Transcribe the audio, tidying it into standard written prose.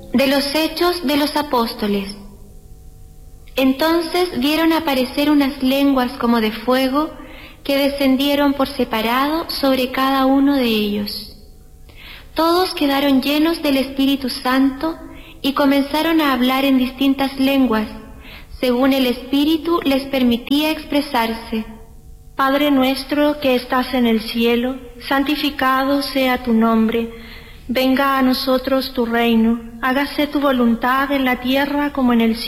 De los Hechos de los Apóstoles. Entonces vieron aparecer unas lenguas como de fuego que descendieron por separado sobre cada uno de ellos. Todos quedaron llenos del Espíritu Santo y comenzaron a hablar en distintas lenguas, según el Espíritu les permitía expresarse. Padre nuestro que estás en el cielo, santificado sea tu nombre. Venga a nosotros tu reino, hágase tu voluntad en la tierra como en el cielo.